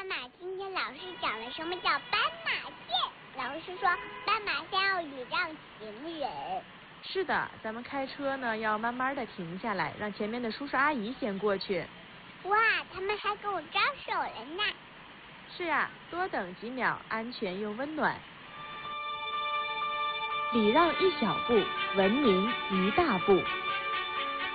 妈，今天老师讲了什么叫斑马线。老师说斑马线要礼让行人。 是的，咱们开车呢要慢慢的停下来，让前面的叔叔阿姨先过去。 哇，他们还跟我招手了呢。 是呀，多等几秒，安全又温暖。礼让一小步，文明一大步。